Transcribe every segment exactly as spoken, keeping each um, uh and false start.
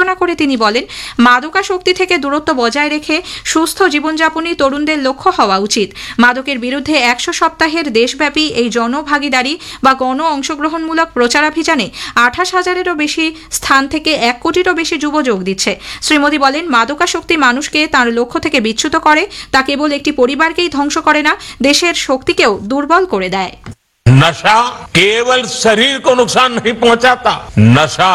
সূচনা করে তিনি বলেন, মাদকাসক্তি থেকে দূরত্ব বজায় রেখে সুস্থ জীবনযাপনই তরুণদের লক্ষ্য হওয়া উচিত। মাদকের বিরুদ্ধে একশো সপ্তাহের দেশব্যাপী এই জনভাগিদারি বা গণ অংশগ্রহণমূলক প্রচারাভিযানে আঠাশ হাজারেরও বেশি স্থান থেকে এক কোটিরও বেশি যুব যোগ দিচ্ছে। শ্রী মোদী বলেন, মাদকাসক্তি মানুষকে তার লক্ষ্য থেকে বিচ্যুত করে, তা কেবল একটি পরিবারকেই ধ্বংস করে না, দেশের শক্তিকেও দুর্বল করে দেয়। नशा केवल शरीर को नुकसान नहीं पहुंचाता, नशा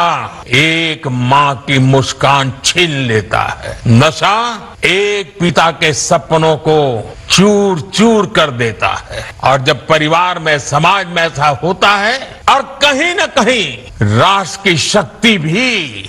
एक माँ की मुस्कान छीन लेता है। नशा एक पिता के सपनों को चूर चूर कर देता है। और जब परिवार में, समाज में ऐसा होता है और कहीं न कहीं राष्ट्र की शक्ति भी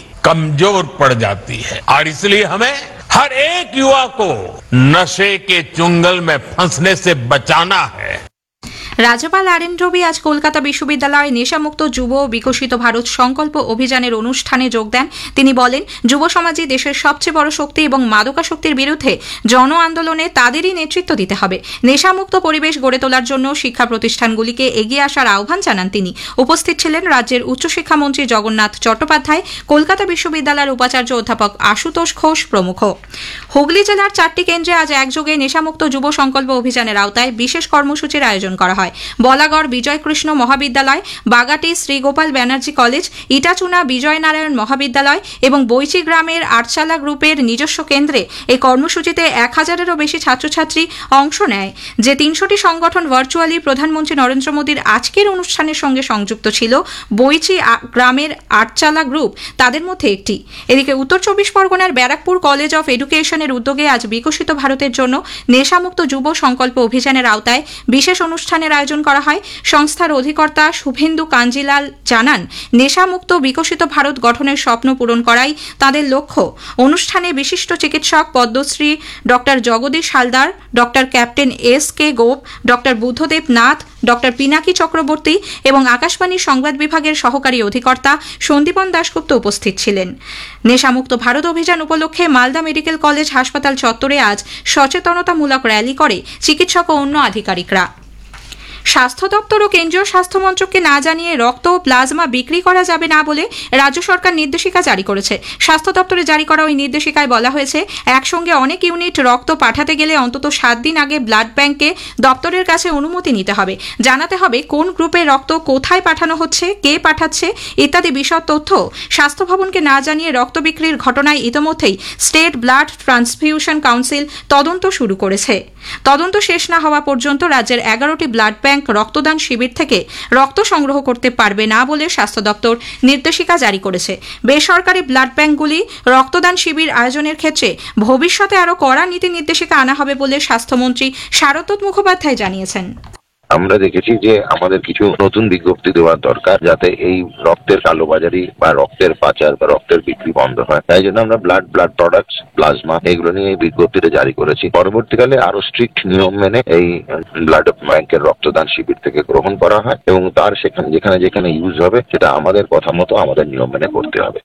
कमजोर पड़ जाती है। और इसलिए हमें हर एक युवा को नशे के चुंगल में फंसने से बचाना है। রাজ্যপাল আর এন রবি আজ কলকাতা বিশ্ববিদ্যালয়ে নেশামুক্ত যুব বিকশিত ভারত সংকল্প অভিযানের অনুষ্ঠানে যোগ দেন। তিনি বলেন, যুব সমাজই দেশের সবচেয়ে বড় শক্তি এবং মাদকাসক্তির বিরুদ্ধে জন আন্দোলনে তাদেরই নেতৃত্ব দিতে হবে। নেশামুক্ত পরিবেশ গড়ে তোলার জন্য শিক্ষা প্রতিষ্ঠানগুলিকে এগিয়ে আসার আহ্বান জানান তিনি। উপস্থিত ছিলেন রাজ্যের উচ্চশিক্ষামন্ত্রী জগন্নাথ চট্টোপাধ্যায়, কলকাতা বিশ্ববিদ্যালয়ের উপাচার্য অধ্যাপক আশুতোষ ঘোষ প্রমুখ। হুগলি জেলার চারটি কেন্দ্রে আজ একযোগে নেশামুক্ত যুব সংকল্প অভিযানের আওতায় বিশেষ কর্মসূচির আয়োজন করা হয়। বলাগড় বিজয়কৃষ্ণ মহাবিদ্যালয়, বাগাটি শ্রীগোপাল ব্যানার্জি কলেজ, ইটাচুনা বিজয়নারায়ণ মহাবিদ্যালয় এবং বৈচি গ্রামের আটচালা গ্রুপের নিজস্ব কেন্দ্রে এই কর্মসূচিতে এক হাজারেরও বেশি ছাত্রছাত্রী অংশ নেয়। যে তিনশোটি সংগঠন ভার্চুয়ালি প্রধানমন্ত্রী নরেন্দ্র মোদীর আজকের অনুষ্ঠানের সঙ্গে সংযুক্ত ছিল, বৈচি গ্রামের আটচালা গ্রুপ তাদের মধ্যে একটি। এদিকে উত্তর চব্বিশ পরগনার ব্যারাকপুর কলেজ অফ এডুকেশনের উদ্যোগে আজ বিকশিত ভারতের জন্য নেশামুক্ত যুব সংকল্প অভিযানের আওতায় বিশেষ অনুষ্ঠানের আয়োজন করা হয়। সংস্থার অধিকর্তা শুভেন্দু কাঞ্জিলাল জানান, নেশামুক্ত বিকশিত ভারত গঠনের স্বপ্ন পূরণ করাই তাদের লক্ষ্য। অনুষ্ঠানে বিশিষ্ট চিকিৎসক Padmashri doctor Jagadish Haldar, doctor captain S K গোপ, ডক্টর বুদ্ধদেব নাথ, ডক্টর পিনাকি চক্রবর্তী এবং আকাশবাণীর সংবাদ বিভাগের সহকারী অধিকর্তা সন্দীপন দাশগুপ্ত উপস্থিত ছিলেন। নেশামুক্ত ভারত অভিযান উপলক্ষে মালদা মেডিকেল কলেজ হাসপাতাল চত্বরে আজ সচেতনতামূলক র্যালি করে চিকিৎসক ও অন্য আধিকারিকরা। স্বাস্থ্য দপ্তর ও কেন্দ্রীয় স্বাস্থ্য মন্ত্রককে না জানিয়ে রক্ত ও প্লাজমা বিক্রি করা যাবে না বলে রাজ্য সরকার নির্দেশিকা জারি করেছে। স্বাস্থ্য দপ্তরে জারি করা ওই নির্দেশিকায় বলা হয়েছে, একসঙ্গে অনেক ইউনিট রক্ত পাঠাতে গেলে অন্তত সাত দিন আগে ব্লাড ব্যাংকে দপ্তরের কাছে অনুমতি নিতে হবে। জানাতে হবে কোন গ্রুপের রক্ত কোথায় পাঠানো হচ্ছে, কে পাঠাচ্ছে ইত্যাদি বিশদ তথ্য। স্বাস্থ্য ভবনকে না জানিয়ে রক্ত বিক্রির ঘটনায় ইতোমধ্যেই স্টেট ব্লাড ট্রান্সফিউশন কাউন্সিল তদন্ত শুরু করেছে। তদন্ত শেষ না হওয়া পর্যন্ত রাজ্যের এগারোটি ব্লাড ব্যাংক রক্তদান শিবির থেকে রক্ত সংগ্রহ করতে পারবে না বলে স্বাস্থ্য দপ্তর নির্দেশিকা জারি করেছে। বেসরকারি ব্লাড ব্যাংকগুলি রক্তদান শিবির আয়োজনের ক্ষেত্রে ভবিষ্যতে আরও কড়া নীতি নির্দেশিকা আনা হবে বলে স্বাস্থ্যমন্ত্রী শারদত্ত মুখোপাধ্যায় জানিয়েছেন। আমরা দেখেছি যে আমাদের কিছু নতুন বিজ্ঞপ্তি দেওয়ার দরকার, যাতে এই রক্তের কালোবাজারি বা রক্তের পাচার বা রক্তের বিক্রি বন্ধ হয়। তাই জন্য আমরা ব্লাড ব্লাড প্রোডাক্টস, প্লাজমা এগুলো নিয়ে এই বিজ্ঞপ্তিটা জারি করেছি। পরবর্তীকালে আরো স্ট্রিক্ট নিয়ম মেনে এই ব্লাড ব্যাংকের রক্তদান শিবির থেকে গ্রহণ করা হয় এবং তার সেখানে যেখানে যেখানে ইউজ হবে সেটা আমাদের কথা মতো আমাদের নিয়ম মেনে করতে হবে।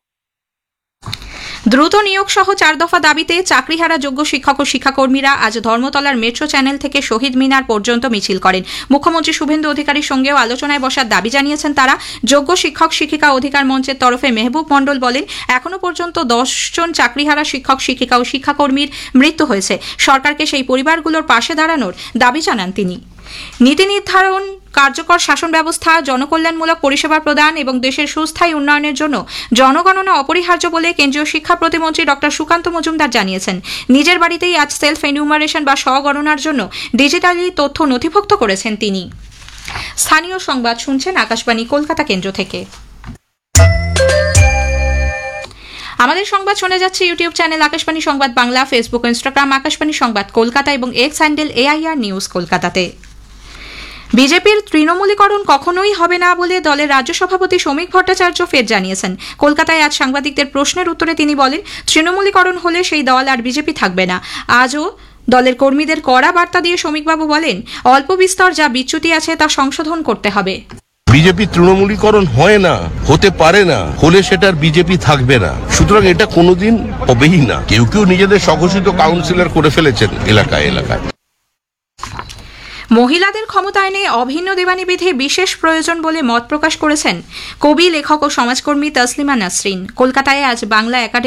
দ্রুত নিয়োগ সহ চার দফা দাবিতে চাকরিহারা যোগ্য শিক্ষক ও শিক্ষাকর্মীরা আজ ধর্মতলার মেট্রো চ্যানেল থেকে শহীদ মিনার পর্যন্ত মিছিল করেন। মুখ্যমন্ত্রী শুভেন্দু অধিকারীর সঙ্গেও আলোচনায় বসার দাবি জানিয়েছেন তারা। যোগ্য শিক্ষক শিক্ষিকা অধিকার মঞ্চের তরফে মেহবুব মণ্ডল বলেন, এখনো পর্যন্ত দশ জন চাকরিহারা শিক্ষক শিক্ষিকা ও শিক্ষাকর্মীর মৃত্যু হয়েছে। সরকারকে সেই পরিবারগুলোর পাশে দাঁড়ানোর দাবি জানান তিনি। নীতি নির্ধারণ, কার্যকর শাসন ব্যবস্থা, জনকল্যাণমূলক পরিষেবা প্রদান এবং দেশের সুস্থায়ী উন্নয়নের জন্য জনগণনা অপরিহার্য বলে কেন্দ্রীয় শিক্ষা প্রতিমন্ত্রী ডক্টর সুকান্ত মজুমদার জানিয়েছেন। নিজের বাড়িতেই আজ সেলফ এনিউমারেশন বা স্বগণনার জন্য ডিজিটালি তথ্য নথিভুক্ত করেছেন তিনি। স্থানীয় সংবাদ শুনছেন আকাশবাণী কলকাতা কেন্দ্র থেকে। আমাদের সংবাদ শোনা যাচ্ছে ইউটিউব চ্যানেল আকাশবাণী সংবাদ বাংলা, ফেসবুক, ইনস্টাগ্রাম আকাশবাণী সংবাদ কলকাতা এবং এক্স হ্যান্ডেল এআইআর নিউজ কলকাতাতে। বিজেপির তৃণমূলীকরণ কখনোই হবে না বলে দলের রাজ্য সভাপতি শ্রমিক ভট্টাচার্য ফের জানিয়েছেন। কলকাতায় আজ সাংবাদিকদের প্রশ্নের উত্তরে তিনি বলেন, তৃণমূলীকরণ হলে সেই দল আর বিজেপি থাকবে না। আজও দলের কর্মীদের কড়া বার্তা দিয়ে শ্রমিকবাবু বলেন, অল্প বিস্তর যা বিচ্যুতি আছে তা সংশোধন করতে হবে। বিজেপি তৃণমূলীকরণ হয় না, হতে পারে না, হলে সেটার বিজেপি থাকবে না। সুতরাং এটা কোনোদিন হবেই না। কেউ কেউ নিজেদের স্বঘোষিত কাউন্সিলর করে ফেলেছেন এলাকায় এলাকায়। মহিলাদের ক্ষমতায়নে অভিন্ন দেবানিবিধি বিশেষ প্রয়োজন বলে মত প্রকাশ করেছেন কবি, লেখক ও সমাজকর্মী তসলিমা নাসরিন। কলকাতায় আজ বাংলা একাডেমি